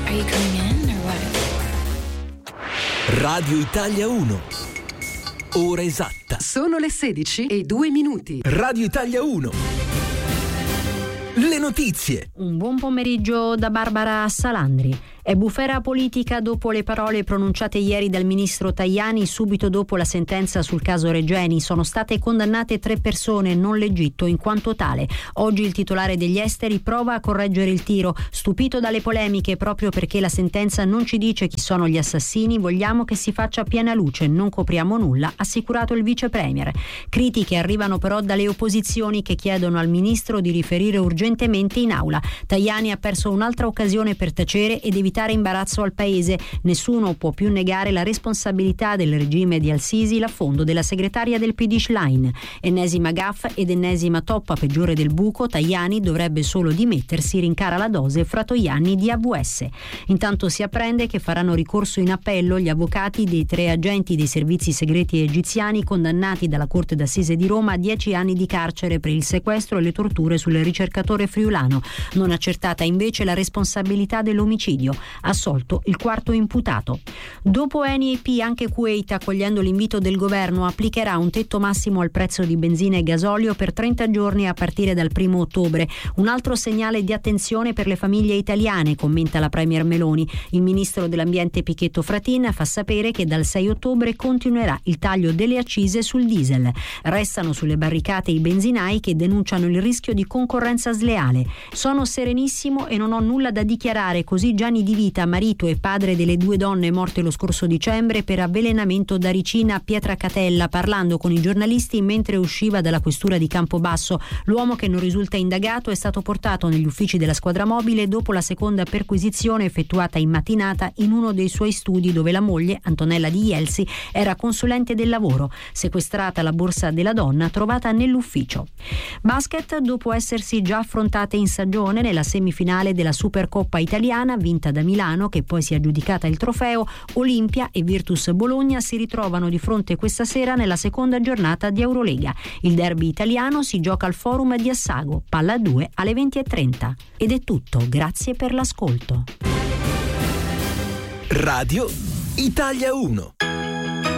Are you coming in or what? Radio Italia 1. Ora esatta. Sono le 16:02. Radio Italia 1. Le notizie. Un buon pomeriggio da Barbara Salandri. È bufera politica dopo le parole pronunciate ieri dal ministro Tajani subito dopo la sentenza sul caso Regeni. Sono state condannate 3 persone, non l'Egitto in quanto tale. Oggi il titolare degli esteri prova a correggere il tiro. Stupito dalle polemiche proprio perché la sentenza non ci dice chi sono gli assassini, vogliamo che si faccia piena luce, non copriamo nulla, ha assicurato il vice premier. Critiche arrivano però dalle opposizioni che chiedono al ministro di riferire urgentemente in aula. Tajani ha perso un'altra occasione per tacere ed evitare imbarazzo al paese. Nessuno può più negare la responsabilità del regime di Al-Sisi, l'affondo della segretaria del PD Schlein. Ennesima gaffa ed ennesima toppa peggiore del buco. Tajani dovrebbe solo dimettersi, rincara la dose Fratoianni di AVS. Intanto si apprende che faranno ricorso in appello gli avvocati dei 3 agenti dei servizi segreti egiziani condannati dalla Corte d'Assise di Roma a 10 anni di carcere per il sequestro e le torture sul ricercatore friulano. Non accertata invece la responsabilità dell'omicidio. Assolto il 4º imputato. Dopo Eni e P, anche Kuwait, accogliendo l'invito del governo, applicherà un tetto massimo al prezzo di benzina e gasolio per 30 giorni a partire dal 1° ottobre. Un altro segnale di attenzione per le famiglie italiane, commenta la premier Meloni. Il ministro dell'ambiente Pichetto Fratin fa sapere che dal 6 ottobre continuerà il taglio delle accise sul diesel. Restano sulle barricate i benzinai che denunciano il rischio di concorrenza sleale. Sono serenissimo e non ho nulla da dichiarare, così Gianni Di Vita, marito e padre delle 2 donne morte lo scorso dicembre per avvelenamento da ricina a Pietracatella, parlando con i giornalisti mentre usciva dalla questura di Campobasso. L'uomo, che non risulta indagato, è stato portato negli uffici della squadra mobile dopo la seconda perquisizione effettuata in mattinata in uno dei suoi studi dove la moglie, Antonella Di Ielsi, era consulente del lavoro. Sequestrata la borsa della donna trovata nell'ufficio. Basket, dopo essersi già affrontate in stagione nella semifinale della Supercoppa italiana vinta da Milano, che poi si è aggiudicata il trofeo, Olimpia e Virtus Bologna si ritrovano di fronte questa sera nella seconda giornata di Eurolega. Il derby italiano si gioca al Forum di Assago, palla 2 alle 20:30. Ed è tutto, grazie per l'ascolto. Radio Italia 1.